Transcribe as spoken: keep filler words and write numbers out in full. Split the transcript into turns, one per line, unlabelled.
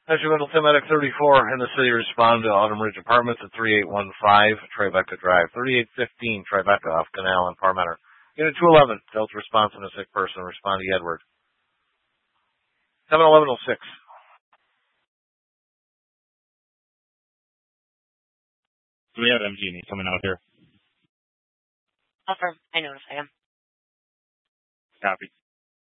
Metro Middleton Medic thirty-four in the city responded to Autumn Ridge Apartments at thirty-eight fifteen Tribeca Drive, thirty-eight fifteen Tribeca off Canal and Parmenter. Unit two eleven, Delta response on a sick person, responding Edward. seven eleven oh six.
Do we have M G and E coming out here?
Affirm. I notify him.
Copy.